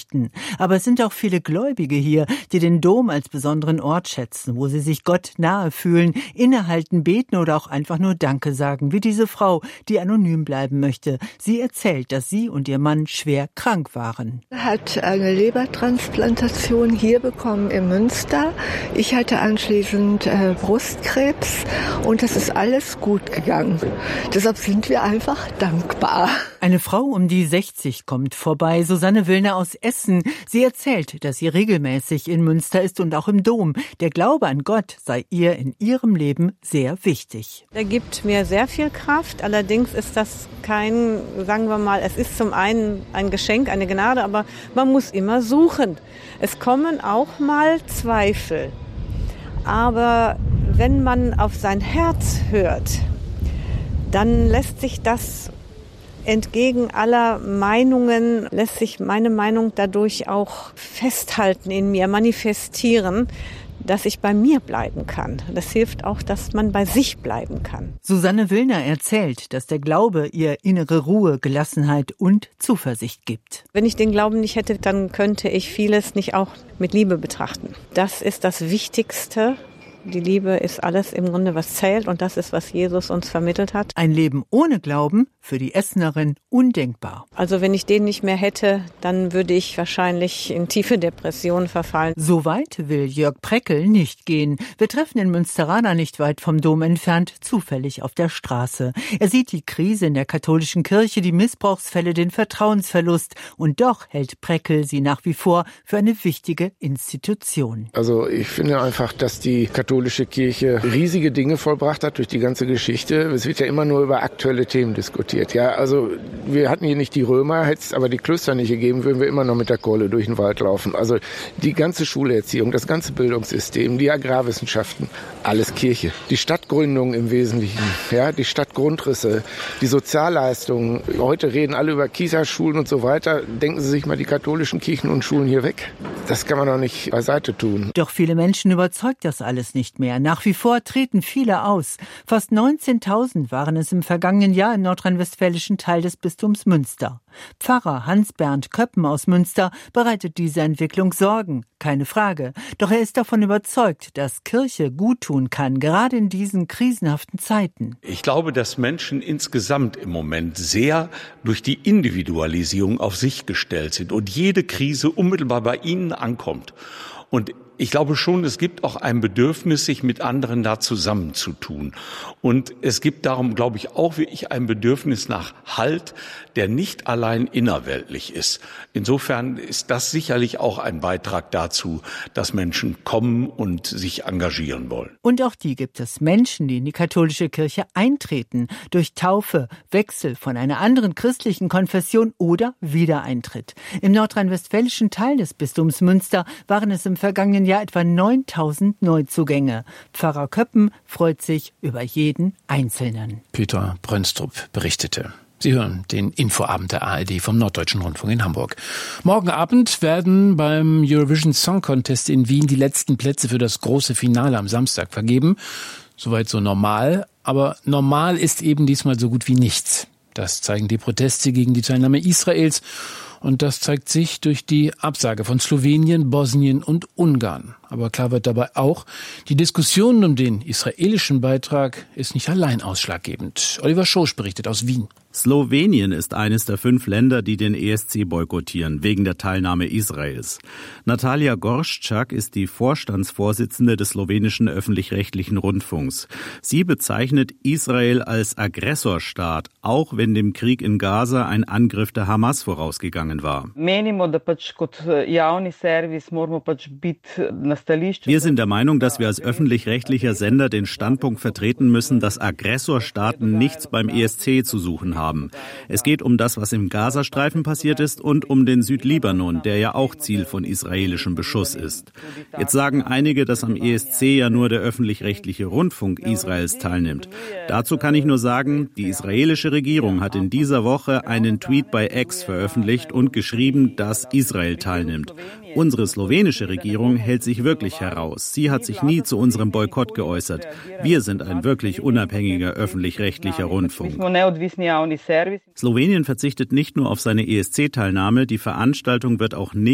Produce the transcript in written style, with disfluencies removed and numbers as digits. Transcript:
berichten. Aber es sind auch viele Gläubige hier, die den Dom als besonderen Ort schätzen, wo sie sich Gott nahe fühlen, innehalten, beten oder auch einfach nur Danke sagen, wie diese Frau, die anonym bleiben möchte. Sie erzählt, dass sie und ihr Mann schwer krank waren. Er hat eine Lebertransplantation hier bekommen in Münster. Ich hatte anschließend Brustkrebs und es ist alles gut gegangen. Deshalb sind wir einfach dankbar. Eine Frau um die 60 kommt vorbei, Susanne Willner aus Essen. Sie erzählt, dass sie regelmäßig in Münster ist und auch im Dom. Der Glaube an Gott sei ihr in ihrem Leben sehr wichtig. Er gibt mir sehr viel Kraft. Allerdings ist das kein, sagen wir mal, es ist zum einen ein Geschenk, eine Gnade, aber man muss immer suchen. Es kommen auch mal Zweifel. Aber wenn man auf sein Herz hört, dann lässt sich das entgegen aller Meinungen, lässt sich meine Meinung dadurch auch festhalten in mir, manifestieren, dass ich bei mir bleiben kann. Das hilft auch, dass man bei sich bleiben kann. Susanne Willner erzählt, dass der Glaube ihr innere Ruhe, Gelassenheit und Zuversicht gibt. Wenn ich den Glauben nicht hätte, dann könnte ich vieles nicht auch mit Liebe betrachten. Das ist das Wichtigste. Die Liebe ist alles im Grunde, was zählt, und das ist, was Jesus uns vermittelt hat. Ein Leben ohne Glauben, für die Essenerin undenkbar. Also wenn ich den nicht mehr hätte, dann würde ich wahrscheinlich in tiefe Depressionen verfallen. So weit will Jörg Preckel nicht gehen. Wir treffen in Münsteraner, nicht weit vom Dom entfernt, zufällig auf der Straße. Er sieht die Krise in der katholischen Kirche, die Missbrauchsfälle, den Vertrauensverlust. Und doch hält Preckel sie nach wie vor für eine wichtige Institution. Also ich finde einfach, dass die katholische Kirche riesige Dinge vollbracht hat durch die ganze Geschichte. Es wird ja immer nur über aktuelle Themen diskutiert. Ja, also wir hatten hier nicht die Römer, hätte es aber die Klöster nicht gegeben, würden wir immer noch mit der Keule durch den Wald laufen. Also die ganze Schulerziehung, das ganze Bildungssystem, die Agrarwissenschaften, alles Kirche. Die Stadtgründung im Wesentlichen, ja, die Stadtgrundrisse, die Sozialleistungen. Heute reden alle über Kita-Schulen und so weiter. Denken Sie sich mal die katholischen Kirchen und Schulen hier weg. Das kann man doch nicht beiseite tun. Doch viele Menschen überzeugt das alles nicht mehr. Nach wie vor treten viele aus. Fast 19.000 waren es im vergangenen Jahr im nordrhein-westfälischen Teil des Bistums Münster. Pfarrer Hans-Bernd Köppen aus Münster bereitet diese Entwicklung Sorgen, keine Frage. Doch er ist davon überzeugt, dass Kirche guttun kann, gerade in diesen krisenhaften Zeiten. Ich glaube, dass Menschen insgesamt im Moment sehr durch die Individualisierung auf sich gestellt sind und jede Krise unmittelbar bei ihnen ankommt. Und ich glaube schon, es gibt auch ein Bedürfnis, sich mit anderen da zusammenzutun. Und es gibt darum, glaube ich, auch wirklich ein Bedürfnis nach Halt, der nicht allein innerweltlich ist. Insofern ist das sicherlich auch ein Beitrag dazu, dass Menschen kommen und sich engagieren wollen. Und auch die gibt es, Menschen, die in die katholische Kirche eintreten, durch Taufe, Wechsel von einer anderen christlichen Konfession oder Wiedereintritt. Im nordrhein-westfälischen Teil des Bistums Münster waren es im vergangenen Jahr etwa 9.000 Neuzugänge. Pfarrer Köppen freut sich über jeden Einzelnen. Peter Brönstrup berichtete. Sie hören den Infoabend der ARD vom Norddeutschen Rundfunk in Hamburg. Morgen Abend werden beim Eurovision Song Contest in Wien die letzten Plätze für das große Finale am Samstag vergeben. Soweit so normal, aber normal ist eben diesmal so gut wie nichts. Das zeigen die Proteste gegen die Teilnahme Israels. Und das zeigt sich durch die Absage von Slowenien, Bosnien und Ungarn. Aber klar wird dabei auch, die Diskussion um den israelischen Beitrag ist nicht allein ausschlaggebend. Oliver Schosch berichtet aus Wien. Slowenien ist eines der 5 Länder, die den ESC boykottieren, wegen der Teilnahme Israels. Natalia Gorszczak ist die Vorstandsvorsitzende des slowenischen öffentlich-rechtlichen Rundfunks. Sie bezeichnet Israel als Aggressorstaat, auch wenn dem Krieg in Gaza ein Angriff der Hamas vorausgegangen war. Wir sind der Meinung, dass wir als öffentlich-rechtlicher Sender den Standpunkt vertreten müssen, dass Aggressorstaaten nichts beim ESC zu suchen haben. Es geht um das, was im Gazastreifen passiert ist, und um den Südlibanon, der ja auch Ziel von israelischem Beschuss ist. Jetzt sagen einige, dass am ESC ja nur der öffentlich-rechtliche Rundfunk Israels teilnimmt. Dazu kann ich nur sagen, die israelische Regierung hat in dieser Woche einen Tweet bei X veröffentlicht und geschrieben, dass Israel teilnimmt. Unsere slowenische Regierung hält sich wirklich heraus. Sie hat sich nie zu unserem Boykott geäußert. Wir sind ein wirklich unabhängiger öffentlich-rechtlicher Rundfunk. Slowenien verzichtet nicht nur auf seine ESC-Teilnahme, die Veranstaltung wird auch nicht